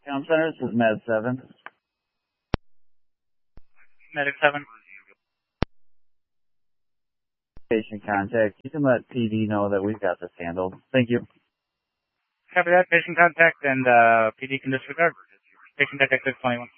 Town Center, this is Med 7. Medic 7. Patient contact. You can let PD know that we've got this handled. Thank you. Copy that. Patient contact and PD can disregard. Patient detective 21.